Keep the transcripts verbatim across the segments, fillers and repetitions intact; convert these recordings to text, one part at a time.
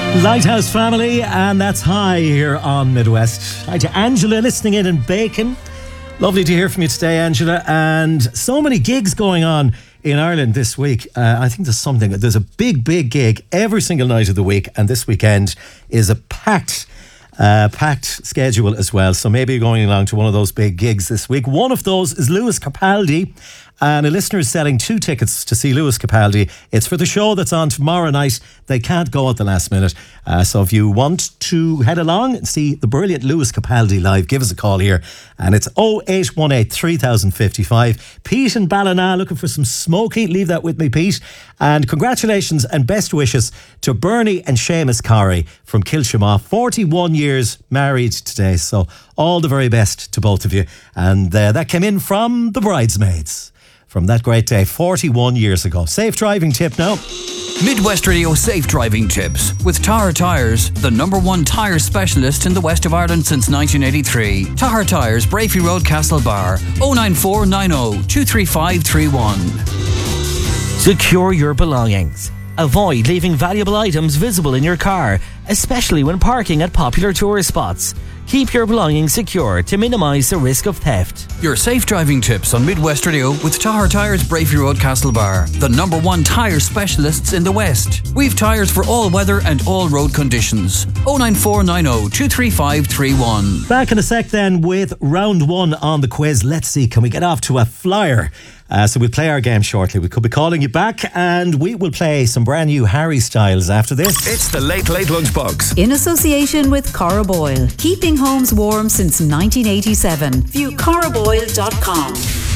Lighthouse family, and that's High here on Midwest. Hi to Angela listening in in Bacon. Lovely to hear from you today, Angela. And so many gigs going on in Ireland this week. Uh, I think there's something, there's a big, big gig every single night of the week, and this weekend is a packed Uh, packed schedule as well, so maybe you're going along to one of those big gigs this week. One of those is Lewis Capaldi, and a listener is selling two tickets to see Lewis Capaldi. It's for the show that's on tomorrow night. They can't go at the last minute, uh, so if you want to head along and see the brilliant Lewis Capaldi live, give us a call here, and it's oh eight one eight, three thousand fifty-five. Pete in Ballina looking for some smoky. Leave that with me, Pete. And congratulations and best wishes to Bernie and Seamus Corrie from Kilshamaugh. forty-one years married today, so all the very best to both of you. And uh, that came in from the bridesmaids from that great day forty-one years ago. Safe driving tip now. Midwest Radio Safe Driving Tips with Tahar Tyres, the number one tyre specialist in the west of Ireland since nineteen eighty-three. Tahar Tyres, Brafey Road, Castlebar. oh nine four nine oh, two three five three one. Secure your belongings. Avoid leaving valuable items visible in your car, especially when parking at popular tourist spots. Keep your belongings secure to minimise the risk of theft. Your safe driving tips on Midwest Radio with Tahar Tyres, Brafey Road, Castlebar, the number one tyre specialists in the West. We've tyres for all weather and all road conditions. oh nine four nine oh, two three five three one. Back in a sec then with round one on the quiz. Let's see, can we get off to a flyer? Uh, so we'll play our game shortly. We could be calling you back, and we will play some brand new Harry Styles after this. It's the Late Late Lunchbox. In association with Cora Boyle. Keeping homes warm since nineteen eighty-seven. View cora boyle dot com.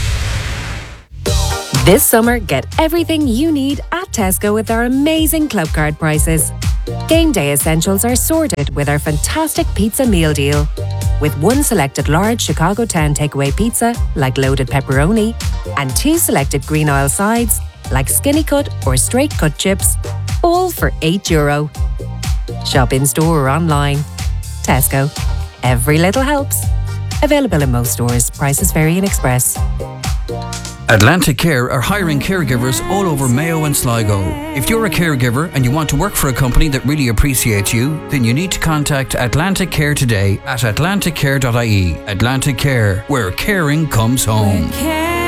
This summer, get everything you need at Tesco with our amazing club card prices. Game day essentials are sorted with our fantastic pizza meal deal. With one selected large Chicago Town takeaway pizza, like loaded pepperoni, and two selected green oil sides, like skinny cut or straight cut chips, all for eight euro. Shop in store or online. Tesco. Every little helps. Available in most stores. Prices vary in Express. Atlantic Care are hiring caregivers all over Mayo and Sligo. If you're a caregiver and you want to work for a company that really appreciates you, then you need to contact Atlantic Care today at atlantic care dot I E. Atlantic Care, where caring comes home. Where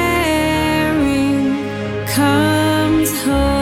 caring comes home.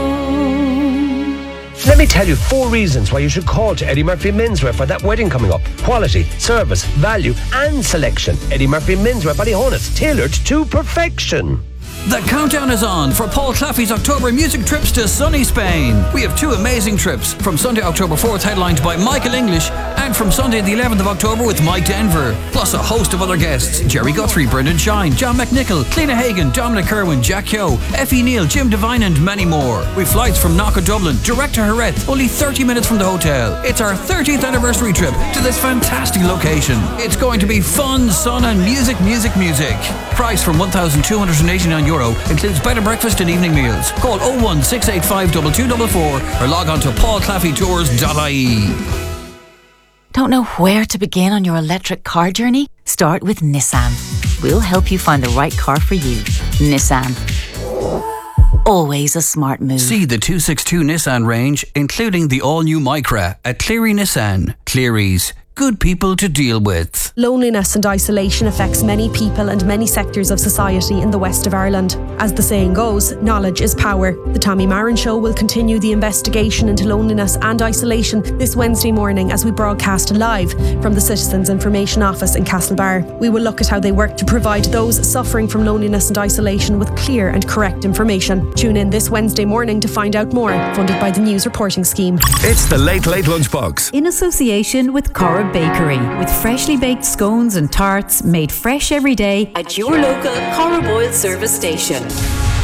Let me tell you four reasons why you should call to Eddie Murphy Menswear for that wedding coming up. Quality, service, value and selection. Eddie Murphy Menswear, Ballyhonus, tailored to perfection. The countdown is on for Paul Claffey's October music trips to sunny Spain. We have two amazing trips, from Sunday, October fourth, headlined by Michael English, and from Sunday the eleventh of October with Mike Denver, plus a host of other guests: Jerry Guthrie, Brendan Shine, John McNichol, Clina Hagan, Dominic Kerwin, Jack Yo, Effie Neal, Jim Devine and many more. With flights from Knock Dublin, direct to Jerez, only thirty minutes from the hotel. It's our thirtieth anniversary trip to this fantastic location. It's going to be fun, sun and music, music, music. Price from one thousand two hundred eighty-nine euro. Includes bed and breakfast and evening meals. Call oh one six eight five two two four four or log on to paul claffey tours dot I E. Don't know where to begin on your electric car journey? Start with Nissan. We'll help you find the right car for you. Nissan. Always a smart move. See the two sixty-two Nissan range, including the all-new Micra at Cleary Nissan. Cleary's. Good people to deal with. Loneliness and isolation affects many people and many sectors of society in the west of Ireland. As the saying goes, knowledge is power. The Tommy Marin Show will continue the investigation into loneliness and isolation this Wednesday morning as we broadcast live from the Citizens Information Office in Castlebar. We will look at how they work to provide those suffering from loneliness and isolation with clear and correct information. Tune in this Wednesday morning to find out more. Funded by the News Reporting Scheme. It's the Late Late Lunchbox. In association with Cora Bakery, with freshly baked scones and tarts made fresh every day at your local Cora Boyle service station.